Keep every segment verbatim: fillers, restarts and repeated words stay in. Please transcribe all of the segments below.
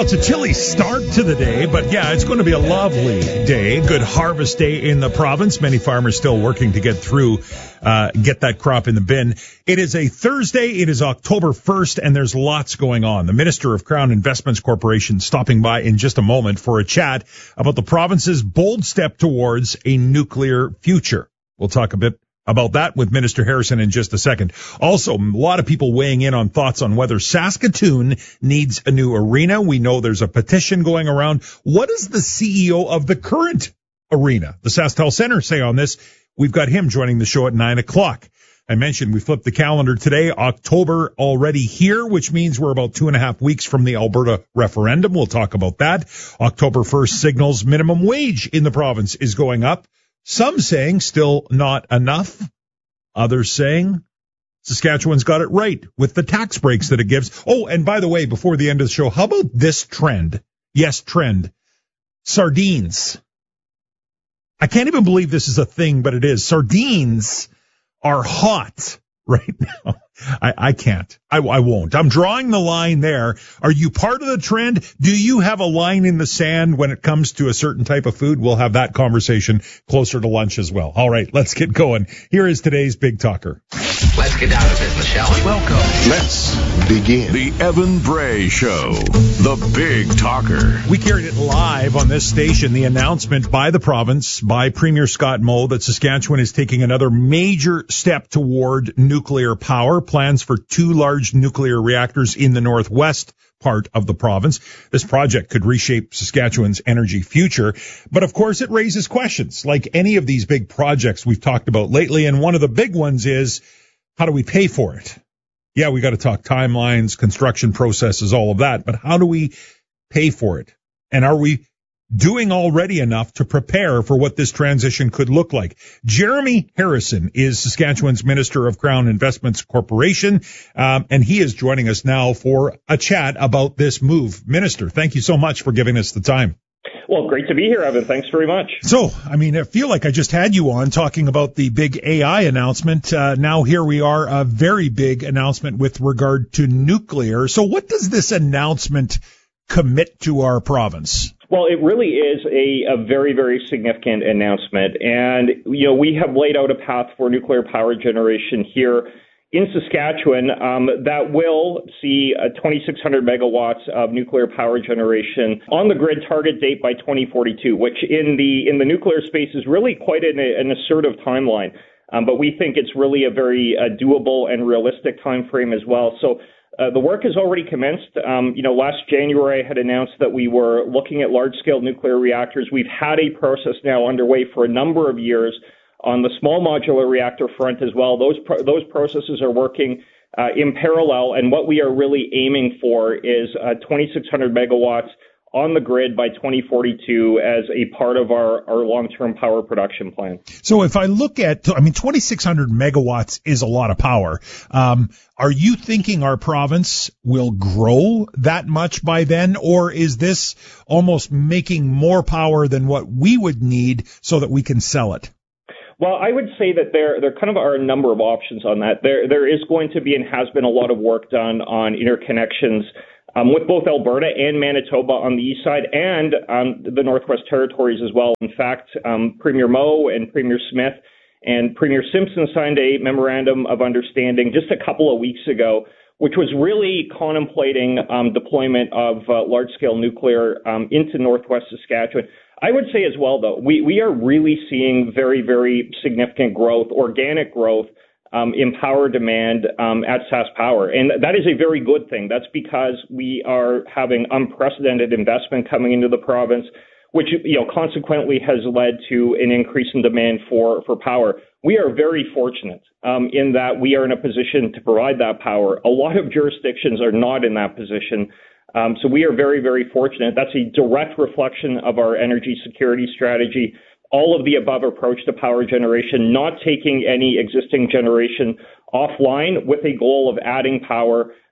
Well, it's a chilly start to the day, but yeah, it's going to be a lovely day. Good harvest day in the province. Many farmers still working to get through, uh, get that crop in the bin. It is a Thursday. It is October first, and there's lots going on. The Minister of Crown Investments Corporation stopping by in just a moment for a chat about the province's bold step towards a nuclear future. We'll talk a bit about that with Minister Harrison in just a second. Also, a lot of people weighing in on thoughts on whether Saskatoon needs a new arena. We know there's a petition going around. What does the C E O of the current arena, the SaskTel Center, say on this? We've got him joining the show at nine o'clock. I mentioned we flipped the calendar today, October already here, which means we're about two and a half weeks from the Alberta referendum. We'll talk about that. October first signals minimum wage in the province is going up. Some saying still not enough. Others saying Saskatchewan's got it right with the tax breaks that it gives. Oh, and by the way, before the end of the show, how about this trend? Yes, trend. Sardines. I can't even believe this is a thing, but it is. Sardines are hot right now. I, I can't. I, I won't. I'm drawing the line there. Are you part of the trend? Do you have a line in the sand when it comes to a certain type of food? We'll have that conversation closer to lunch as well. All right, let's get going. Here is today's Big Talker. Let's get down to business, shall we? Welcome. Let's begin. The Evan Bray Show, the Big Talker. We carried it live on this station, the announcement by the province, by Premier Scott Moe, that Saskatchewan is taking another major step toward nuclear power. Plans for two large nuclear reactors in the northwest part of the province. This project could reshape Saskatchewan's energy future. But of course, it raises questions like any of these big projects we've talked about lately. And one of the big ones is, how do we pay for it? Yeah, we got to talk timelines, construction processes, all of that. But how do we pay for it? And are we doing already enough to prepare for what this transition could look like? Jeremy Harrison is Saskatchewan's Minister of Crown Investments Corporation, um, and he is joining us now for a chat about this move. Minister, thank you so much for giving us the time. Well, great to be here, Evan. Thanks very much. So, I mean, I feel like I just had you on talking about the big A I announcement. Uh, now here we are, a very big announcement with regard to nuclear. So what does this announcement commit to our province? Well, it really is a, a very, very significant announcement. And, you know, we have laid out a path for nuclear power generation here in Saskatchewan um, that will see uh, twenty-six hundred megawatts of nuclear power generation on the grid, target date by twenty forty-two, which in the in the nuclear space is really quite an, an assertive timeline. Um, but we think it's really a very uh, doable and realistic time frame as well. So Uh, the work has already commenced. Um, you know, last January I had announced that we were looking at large-scale nuclear reactors. We've had a process now underway for a number of years on the small modular reactor front as well. Those pro- those processes are working uh, in parallel, and what we are really aiming for is uh, twenty-six hundred megawatts on the grid by twenty forty-two as a part of our, our long-term power production plan. So if I look at, I mean, twenty-six hundred megawatts is a lot of power. Um, are you thinking our province will grow that much by then, or is this almost making more power than what we would need so that we can sell it? Well, I would say that there there kind of are a number of options on that. There There is going to be and has been a lot of work done on interconnections Um, with both Alberta and Manitoba on the east side and um, the Northwest Territories as well. In fact, um, Premier Moe and Premier Smith and Premier Simpson signed a memorandum of understanding just a couple of weeks ago, which was really contemplating um, deployment of uh, large-scale nuclear um, into Northwest Saskatchewan. I would say as well, though, we, we are really seeing very, very significant growth, organic growth, Um, in power demand um, at SaskPower. And that is a very good thing. That's because we are having unprecedented investment coming into the province, which, you know, consequently has led to an increase in demand for, for power. We are very fortunate um, in that we are in a position to provide that power. A lot of jurisdictions are not in that position. Um, so we are very, very fortunate. That's a direct reflection of our energy security strategy. All of the above approach to power generation, not taking any existing generation offline with a goal of adding power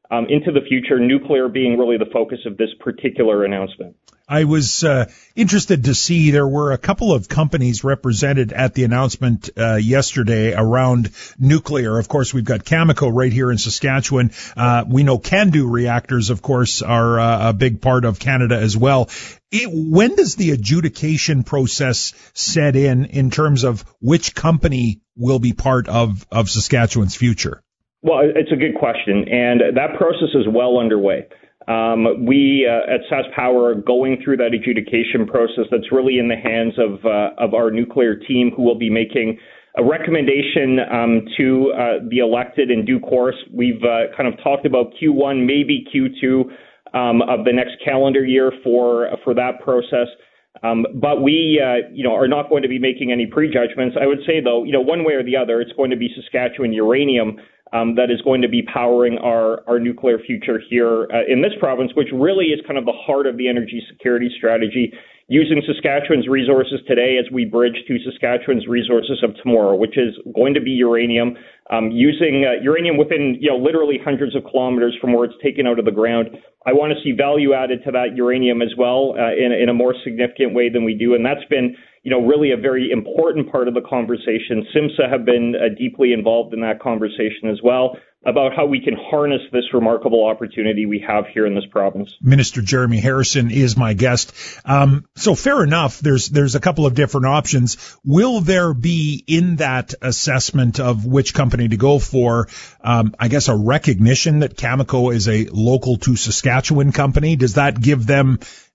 um, into the future, nuclear being really the focus of this particular announcement. I was uh, interested to see there were a couple of companies represented at the announcement uh, yesterday around nuclear. Of course, we've got Cameco right here in Saskatchewan. Uh, we know CANDU reactors, of course, are uh, a big part of Canada as well. It, when does the adjudication process set in in terms of which company will be part of, of Saskatchewan's future? Well, it's a good question, and that process is well underway. Um, we uh, at SaskPower are going through that adjudication process that's really in the hands of uh, of our nuclear team, who will be making a recommendation um, to uh, the elected in due course. We've uh, kind of talked about Q one, maybe Q two um, of the next calendar year for for that process. Um, but we, uh, you know, are not going to be making any prejudgments. I would say, though, you know, one way or the other, it's going to be Saskatchewan uranium um, that is going to be powering our, our nuclear future here uh, in this province, which really is kind of the heart of the energy security strategy, using Saskatchewan's resources today as we bridge to Saskatchewan's resources of tomorrow, which is going to be uranium, um, using uh, uranium within, you know, literally hundreds of kilometers from where it's taken out of the ground. I want to see value added to that uranium as well uh, in, in a more significant way than we do. And that's been, you know, really a very important part of the conversation. SIMSA have been uh, deeply involved in that conversation as well, about how we can harness this remarkable opportunity we have here in this province. Minister Jeremy Harrison is my guest. Um, so fair enough, there's there's a couple of different options. Will there be in that assessment of which company to go for, um, I guess, a recognition that Cameco is a local to Saskatchewan company? Does that give them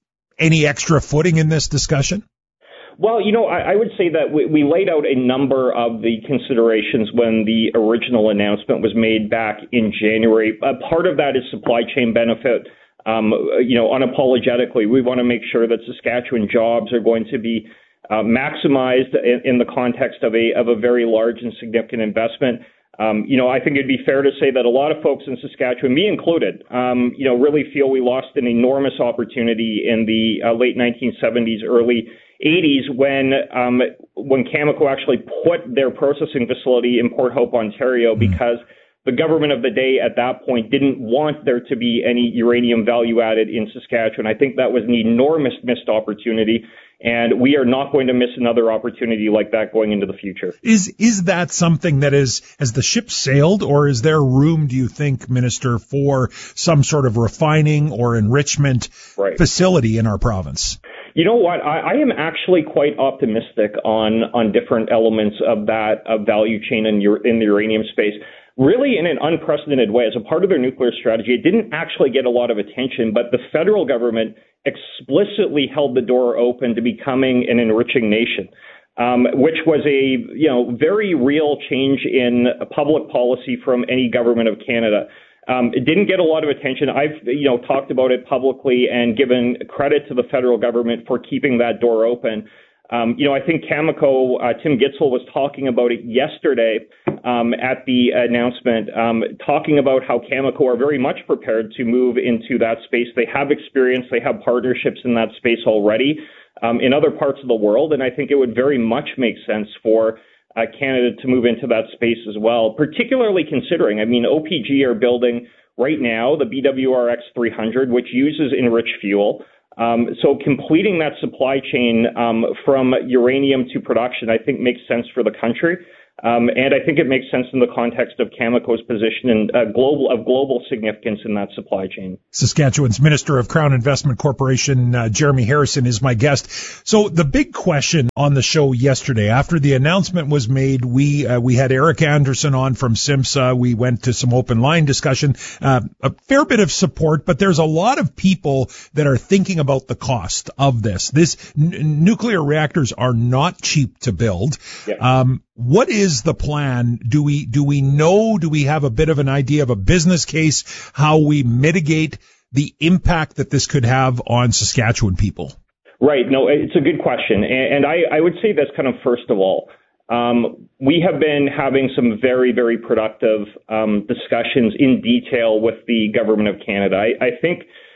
any extra footing in this discussion? Well, you know, I, I would say that we, we laid out a number of the considerations when the original announcement was made back in January. Uh, part of that is supply chain benefit. Um, you know, unapologetically, we want to make sure that Saskatchewan jobs are going to be uh, maximized in, in the context of a of a very large and significant investment. Um, you know, I think it'd be fair to say that a lot of folks in Saskatchewan, me included, um, you know, really feel we lost an enormous opportunity in the uh, late nineteen seventies, early eighties, when um, when Cameco actually put their processing facility in Port Hope, Ontario, because the government of the day at that point didn't want there to be any uranium value added in Saskatchewan. I think that was an enormous missed opportunity, and we are not going to miss another opportunity like that going into the future. Is is that something that is, has the ship sailed, or is there room, do you think, Minister, for some sort of refining or enrichment right. facility in our province? You know what? I, I am actually quite optimistic on on different elements of that of value chain in, in the uranium space. Really, in an unprecedented way, as a part of their nuclear strategy, it didn't actually get a lot of attention, but the federal government explicitly held the door open to becoming an enriching nation, um, which was a you know very real change in public policy from any government of Canada. Um, it didn't get a lot of attention. I've, you know, talked about it publicly and given credit to the federal government for keeping that door open. Um, you know, I think Cameco, uh, Tim Gitzel was talking about it yesterday um, at the announcement, um, talking about how Cameco are very much prepared to move into that space. They have experience, they have partnerships in that space already um, in other parts of the world, and I think it would very much make sense for Uh, Canada to move into that space as well, particularly considering, I mean, O P G are building right now the B W R X three hundred, which uses enriched fuel. Um, so completing that supply chain um, from uranium to production, I think, makes sense for the country. Um, and I think it makes sense in the context of Cameco's position and uh, global of global significance in that supply chain. Saskatchewan's Minister of Crown Investment Corporation, uh, Jeremy Harrison, is my guest. So the big question on the show yesterday, after the announcement was made, we uh, we had Eric Anderson on from SIMSA. We went to some open line discussion, uh, a fair bit of support, but there's a lot of people that are thinking about the cost of this. This n- nuclear reactors are not cheap to build. Yeah. Um, What is the plan? Do we, do we know, do we have a bit of an idea of a business case, how we mitigate the impact that this could have on Saskatchewan people? Right. No, it's a good question. And, and I, I would say this kind of first of all. Um, we have been having some very, very productive um, discussions in detail with the Government of Canada. I, I think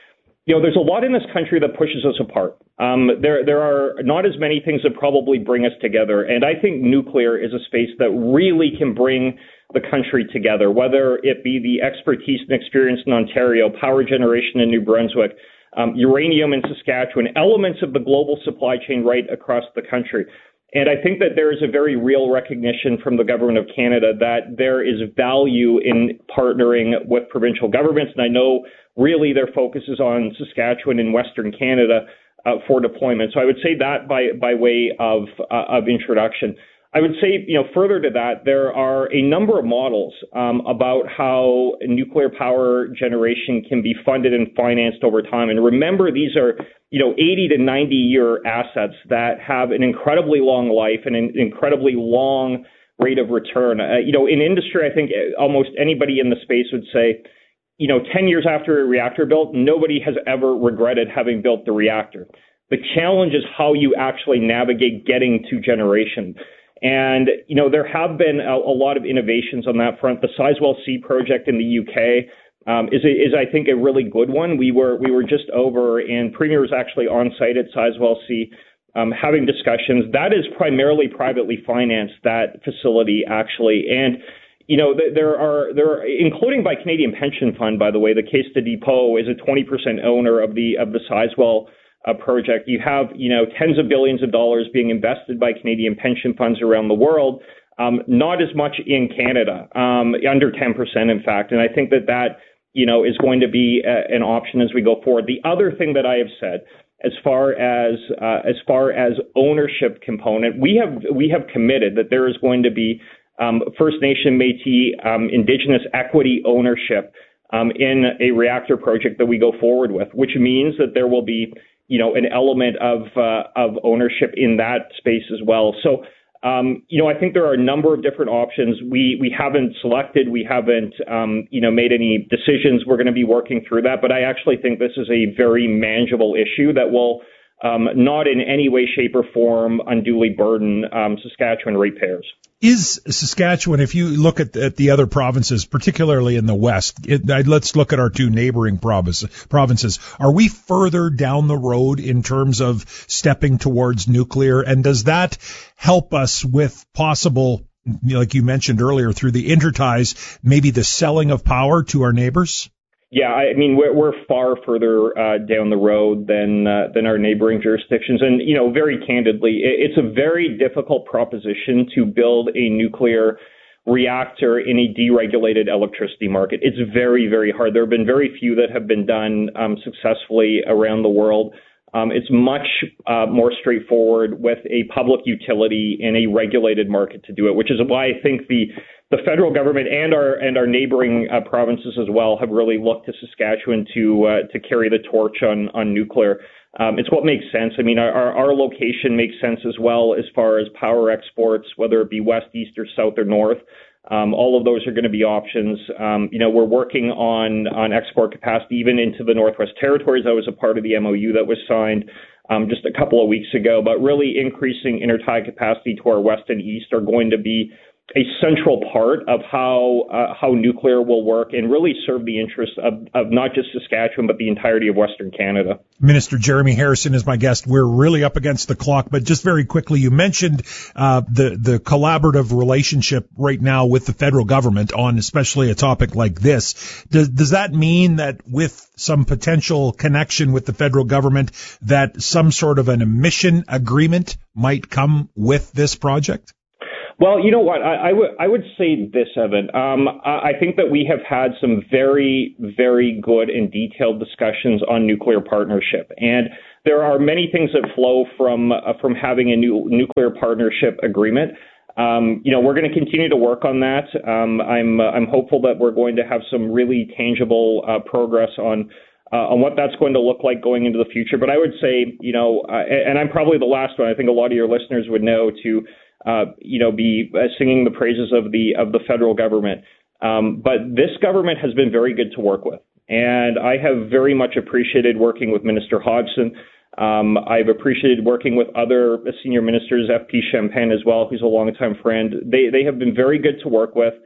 you know, there's a lot in this country that pushes us apart. Um, there, there are not as many things that probably bring us together. And I think nuclear is a space that really can bring the country together, whether it be the expertise and experience in Ontario, power generation in New Brunswick, um, uranium in Saskatchewan, elements of the global supply chain right across the country. And I think that there is a very real recognition from the Government of Canada that there is value in partnering with provincial governments. And I know really their focus is on Saskatchewan and Western Canada uh, for deployment. So I would say that by, by way of, uh, of introduction. I would say, you know, further to that, there are a number of models um, about how nuclear power generation can be funded and financed over time. And remember, these are, you know, eighty to ninety year assets that have an incredibly long life and an incredibly long rate of return. Uh, you know, in industry, I think almost anybody in the space would say, you know, ten years after a reactor built, nobody has ever regretted having built the reactor. The challenge is how you actually navigate getting to generation. And, you know, there have been a, a lot of innovations on that front. The Sizewell C project in the U K um, is, is, I think, a really good one. We were we were just over, and Premier was actually on site at Sizewell C um, having discussions. That is primarily privately financed, that facility, actually. And, you know, th- there are, there are, including by Canadian Pension Fund, by the way, the Caisse de Depot is a twenty percent owner of the of the Sizewell a project. You have, you know, tens of billions of dollars being invested by Canadian pension funds around the world, um, not as much in Canada, um, under ten percent, in fact. And I think that that, you know, is going to be a, an option as we go forward. The other thing that I have said, as far as uh, as far as ownership component, we have we have committed that there is going to be um, First Nation, Métis, um, Indigenous equity ownership um, in a reactor project that we go forward with, which means that there will be, you know, an element of uh, of ownership in that space as well. So, um, you know, I think there are a number of different options. We we haven't selected, we haven't, um, you know, made any decisions. We're going to be working through that. But I actually think this is a very manageable issue that will um, not in any way, shape, or form unduly burden um, Saskatchewan ratepayers. Is Saskatchewan, if you look at, at the other provinces, particularly in the West, it, let's look at our two neighboring province, provinces. Are we further down the road in terms of stepping towards nuclear? And does that help us with possible, like you mentioned earlier, through the interties, maybe the selling of power to our neighbors? Yeah, I mean, we're, we're far further uh, down the road than uh, than our neighboring jurisdictions. And, you know, very candidly, it's a very difficult proposition to build a nuclear reactor in a deregulated electricity market. It's very, very hard. There have been very few that have been done um, successfully around the world. Um, it's much uh, more straightforward with a public utility in a regulated market to do it, which is why I think the the federal government and our and our neighboring uh, provinces as well have really looked to Saskatchewan to uh, to carry the torch on on nuclear. Um, it's what makes sense. I mean, our, our location makes sense as well as far as power exports, whether it be west, east, or south, or north. Um, all of those are going to be options. Um, you know, we're working on on export capacity even into the Northwest Territories. That was a part of the M O U that was signed um, just a couple of weeks ago. But really increasing intertie capacity to our west and east are going to be a central part of how uh, how nuclear will work and really serve the interests of, of not just Saskatchewan, but the entirety of Western Canada. Minister Jeremy Harrison is my guest. We're really up against the clock, but just very quickly, you mentioned uh, the, the collaborative relationship right now with the federal government on especially a topic like this. Does, does that mean that with some potential connection with the federal government that some sort of an emission agreement might come with this project? Well, you know what? I, I would I would say this, Evan. Um, I think that we have had some very, very good and detailed discussions on nuclear partnership, and there are many things that flow from uh, from having a new nuclear partnership agreement. Um, you know, we're going to continue to work on that. Um, I'm uh, I'm hopeful that we're going to have some really tangible uh, progress on. Uh, on what that's going to look like going into the future. But I would say, you know, uh, and I'm probably the last one. I think a lot of your listeners would know to, uh, you know, be uh, singing the praises of the of the federal government. Um, but this government has been very good to work with, and I have very much appreciated working with Minister Hodgson. Um, I've appreciated working with other senior ministers, F P Champagne as well, who's a longtime friend. They they have been very good to work with.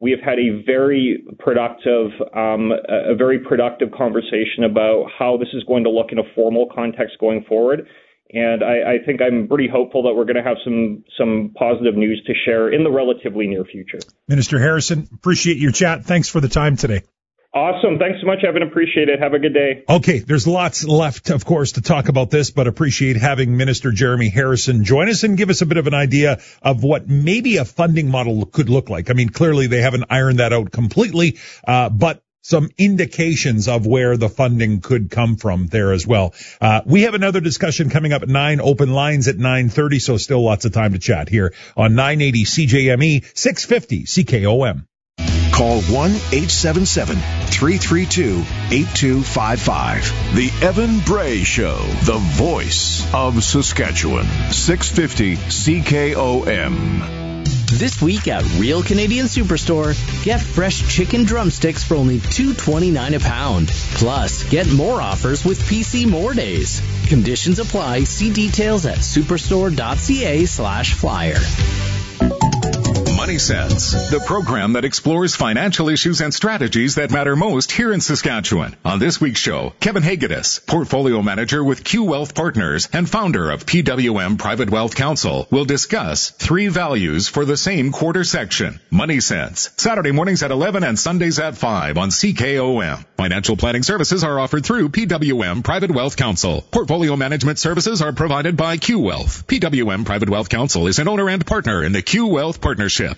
We have had a very productive, um, a very productive conversation about how this is going to look in a formal context going forward. And I, I think I'm pretty hopeful that we're going to have some some positive news to share in the relatively near future. Minister Harrison, appreciate your chat. Thanks for the time today. Awesome. Thanks so much, Evan. Appreciate it. Have a good day. Okay, there's lots left, of course, to talk about this, but appreciate having Minister Jeremy Harrison join us and give us a bit of an idea of what maybe a funding model could look like. I mean, clearly they haven't ironed that out completely, uh, but some indications of where the funding could come from there as well. Uh, we have another discussion coming up at nine, open lines at nine thirty, so still lots of time to chat here on nine eighty C J M E, six fifty C K O M. Call one eight seven seven, three three two, eight two five five. The Evan Bray Show, the voice of Saskatchewan. six fifty C K O M. This week at Real Canadian Superstore, get fresh chicken drumsticks for only two dollars and twenty-nine cents a pound. Plus, get more offers with P C More Days. Conditions apply. See details at superstore.ca slash flyer. Money Sense, the program that explores financial issues and strategies that matter most here in Saskatchewan. On this week's show, Kevin Hagedis, portfolio manager with Q Wealth Partners and founder of P W M Private Wealth Council, will discuss three values for the same quarter section. Money Sense, Saturday mornings at eleven and Sundays at five on C K O M. Financial planning services are offered through P W M Private Wealth Council. Portfolio management services are provided by Q Wealth. P W M Private Wealth Council is an owner and partner in the Q Wealth Partnership.